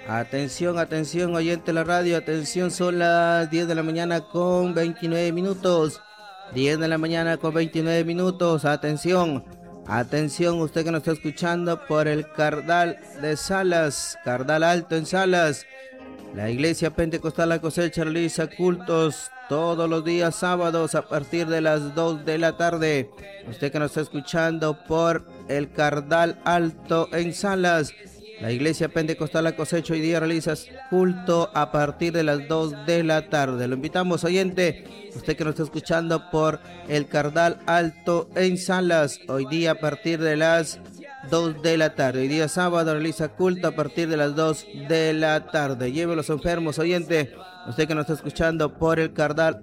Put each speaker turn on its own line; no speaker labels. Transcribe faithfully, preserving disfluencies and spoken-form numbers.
Atención, atención, oyente de la radio, atención, son las diez de la mañana con veintinueve minutos. diez de la mañana con veintinueve minutos, atención, atención, usted que nos está escuchando por el Cardal de Salas, Cardal Alto en Salas. La Iglesia Pentecostal La Cosecha realiza cultos todos los días sábados a partir de las dos de la tarde. Usted que nos está escuchando por el Cardal Alto en Salas. La Iglesia Pentecostal La Cosecha hoy día realiza culto a partir de las dos de la tarde. Lo invitamos, oyente, usted que nos está escuchando por el Cardal Alto en Salas, hoy día a partir de las dos de la tarde. Hoy día sábado realiza culto a partir de las dos de la tarde. Lleve a los enfermos, oyente, usted que nos está escuchando por el Cardal